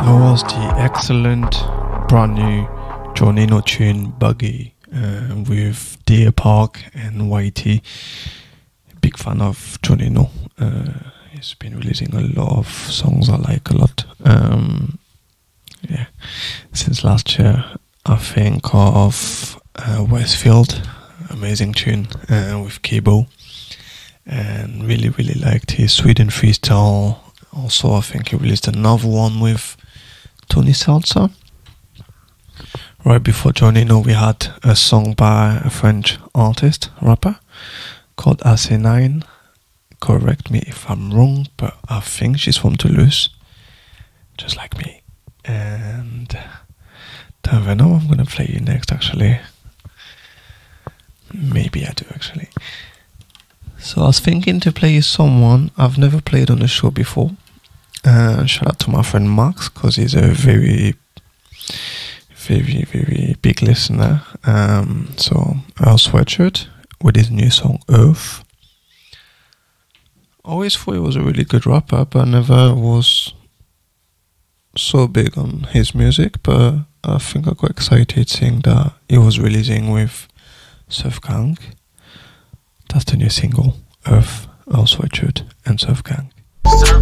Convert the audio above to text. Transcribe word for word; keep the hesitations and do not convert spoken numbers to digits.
That was the excellent brand new John Eno tune Buggy uh, with Deer Park and Whitey. Big fan of John Eno. Uh, he's been releasing a lot of songs I like a lot. Um, yeah, since last year I think of uh, Westfield, amazing tune uh, with Cable, and really really liked his Sweden freestyle. Also, I think he released another one with Tony Salsa. Right before John Eno, we had a song by a French artist, rapper, called A C nine. Correct me if I'm wrong, but I think she's from Toulouse, just like me. And don't even know what I'm gonna play you next, actually. Maybe I do, actually. So I was thinking to play someone I've never played on the show before. Uh, shout out to my friend Max, because he's a very, very, very big listener. Um, so Earl Sweatshirt with his new song Earth. Always thought he was a really good rapper, but I never was so big on his music. But I think I got excited seeing that he was releasing with Surf Gang. That's the new single, Earth, Earl Sweatshirt and Surf Gang. Surf